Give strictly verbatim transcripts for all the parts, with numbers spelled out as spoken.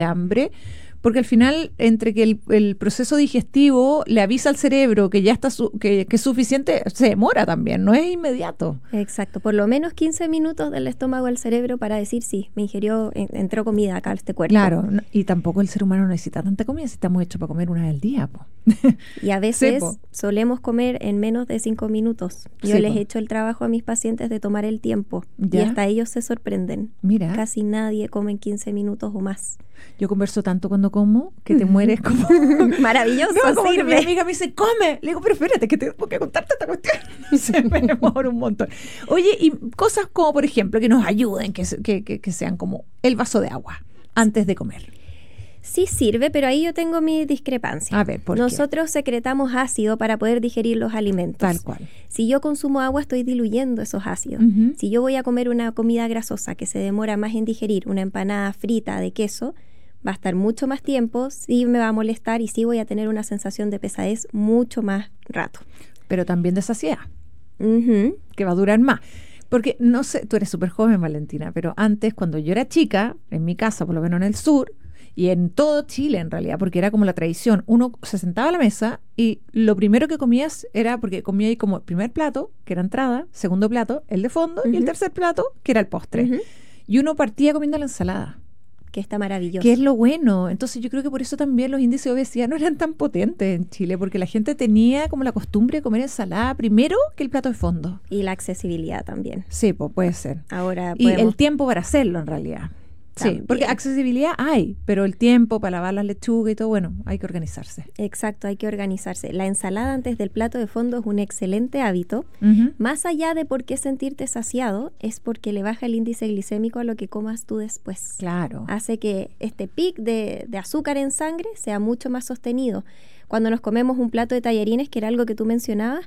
hambre, porque al final, entre que el, el proceso digestivo le avisa al cerebro que ya está su, que, que es suficiente, se demora también, no es inmediato. Exacto, por lo menos quince minutos del estómago al cerebro para decir, sí, me ingirió, entró comida acá a este cuerpo. Claro, y tampoco el ser humano necesita tanta comida si estamos hechos para comer una vez al día, po. Y a veces sí, solemos comer en menos de cinco minutos. Yo sí, les po. he hecho el trabajo a mis pacientes de tomar el tiempo. ¿Ya? Y hasta ellos se sorprenden. Mira. Casi nadie come en quince minutos o más. Yo converso tanto cuando como que te mueres como... Maravilloso, no, como sirve. que mi amiga me dice, come. Le digo, pero espérate, que tengo que contarte esta cuestión. Se me demora un montón. Oye, y cosas como, por ejemplo, que nos ayuden, que, que, que, que sean como el vaso de agua antes de comer. Sí sirve, pero ahí yo tengo mi discrepancia. A ver, ¿por qué? Nosotros secretamos ácido para poder digerir los alimentos. Tal cual. Si yo consumo agua, estoy diluyendo esos ácidos. Uh-huh. Si yo voy a comer una comida grasosa que se demora más en digerir, una empanada frita de queso, va a estar mucho más tiempo, sí me va a molestar y sí voy a tener una sensación de pesadez mucho más rato. Pero también de saciedad, Uh-huh. que va a durar más. Porque, no sé, tú eres súper joven, Valentina, pero antes, cuando yo era chica, en mi casa, por lo menos en el sur, y en todo Chile en realidad, porque era como la tradición, uno se sentaba a la mesa y lo primero que comías era, porque comía ahí como el primer plato, que era entrada, segundo plato, el de fondo, Uh-huh. y el tercer plato, que era el postre. Uh-huh. Y uno partía comiendo la ensalada. Que está maravilloso. Que es lo bueno. Entonces yo creo que por eso también los índices de obesidad no eran tan potentes en Chile, porque la gente tenía como la costumbre de comer ensalada primero que el plato de fondo. Y la accesibilidad también. Sí, pues puede ser. Ahora Y podemos... el tiempo para hacerlo en realidad. También. Sí, porque accesibilidad hay, pero el tiempo para lavar las lechugas y todo, bueno, hay que organizarse. Exacto, hay que organizarse. La ensalada antes del plato de fondo es un excelente hábito. Uh-huh. Más allá de por qué sentirte saciado, es porque le baja el índice glicémico a lo que comas tú después. Claro. Hace que este pic de, de azúcar en sangre sea mucho más sostenido. Cuando nos comemos un plato de tallarines, que era algo que tú mencionabas,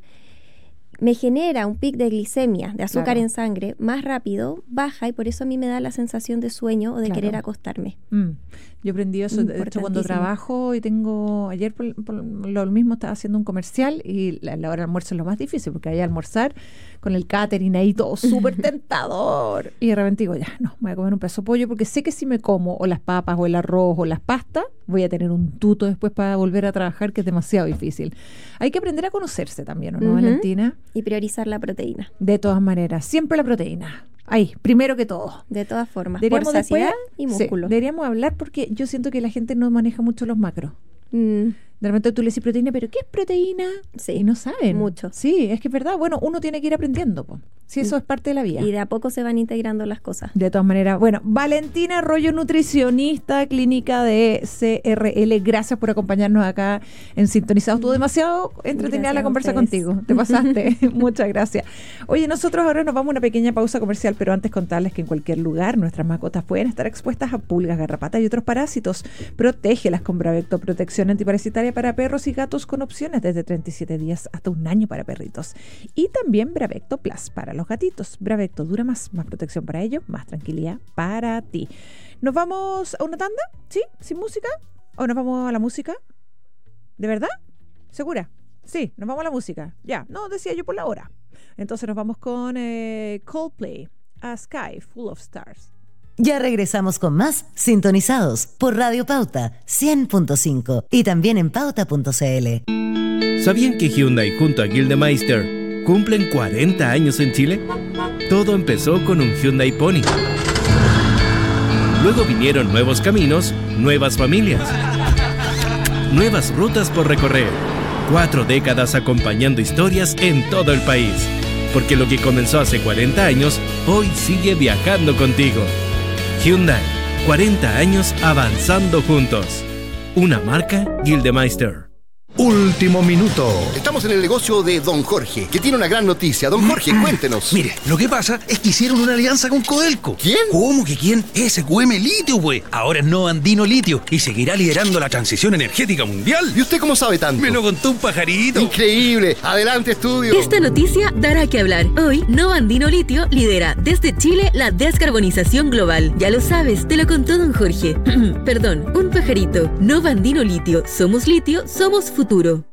me genera un pic de glicemia, de azúcar Claro. en sangre, más rápido, baja, y por eso a mí me da la sensación de sueño o de Claro. querer acostarme. Mm. Yo aprendí eso, de hecho, cuando Importantísimo. trabajo y tengo, ayer por, por lo mismo estaba haciendo un comercial y la, la hora de almuerzo es lo más difícil, porque hay que almorzar con el catering ahí todo súper tentador. Y de repente digo, ya, no, me voy a comer un pedazo de pollo, porque sé que si me como o las papas o el arroz o las pastas, voy a tener un tuto después para volver a trabajar, que es demasiado difícil. Hay que aprender a conocerse también, ¿o no, Ujú. Valentina? Y priorizar la proteína. De todas maneras, siempre la proteína. Ahí, primero que todo. De todas formas, por Deberíamos saciedad después- y sí, músculo. deberíamos hablar, porque yo siento que la gente no maneja mucho los macros. Mm, De repente tú le decís proteína, ¿pero qué es proteína? Sí, Y no saben. mucho. Sí, es que es verdad. Bueno, uno tiene que ir aprendiendo, po. Sí, eso es parte de la vida. y de a poco se van integrando las cosas. De todas maneras, bueno, Valentina Arroyo, nutricionista clínica de C R L, gracias por acompañarnos acá en Sintonizados. Estuvo demasiado entretenida Gracias la a conversa ustedes. contigo, te pasaste. Muchas gracias. Oye, nosotros ahora nos vamos a una pequeña pausa comercial, pero antes contarles que en cualquier lugar nuestras mascotas pueden estar expuestas a pulgas, garrapatas y otros parásitos. Protégelas con Bravecto, protección antiparasitaria para perros y gatos, con opciones desde treinta y siete días hasta un año para perritos. Y también Bravecto Plus para los gatitos. Bravecto dura más, más protección para ellos, más tranquilidad para ti. ¿Nos vamos a una tanda? ¿Sí? ¿Sin música? ¿O nos vamos a la música? ¿De verdad? ¿Segura? Sí, nos vamos a la música. Ya, no, decía yo por la hora. Entonces nos vamos con eh, Coldplay, A Sky Full of Stars. Ya regresamos con más Sintonizados por Radio Pauta cien punto cinco y también en pauta punto c l. ¿Sabían que Hyundai junto a Gildemeister cumplen cuarenta años en Chile? Todo empezó con un Hyundai Pony. Luego vinieron nuevos caminos, nuevas familias, nuevas rutas por recorrer. Cuatro décadas acompañando historias en todo el país. Porque lo que comenzó hace cuarenta años, hoy sigue viajando contigo. Hyundai, cuarenta años avanzando juntos. Una marca Gildemeister. Último minuto. Estamos en el negocio de Don Jorge, que tiene una gran noticia. Don Jorge, cuéntenos. Mire, lo que pasa es que hicieron una alianza con Codelco. ¿Quién? ¿Cómo que quién? S Q M Litio, güey. Ahora es No Andino Litio y seguirá liderando la transición energética mundial. ¿Y usted cómo sabe tanto? Me lo contó un pajarito. Increíble. Adelante, estudio. Esta noticia dará que hablar. Hoy, Nova Andino Litio lidera desde Chile la descarbonización global. Ya lo sabes, te lo contó don Jorge. Perdón, un pajarito. Nova Andino Litio. Somos litio, somos futuro.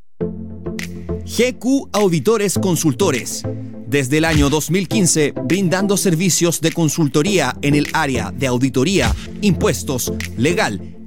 G Q Auditores Consultores. Desde el año dos mil quince, brindando servicios de consultoría en el área de auditoría, impuestos, legal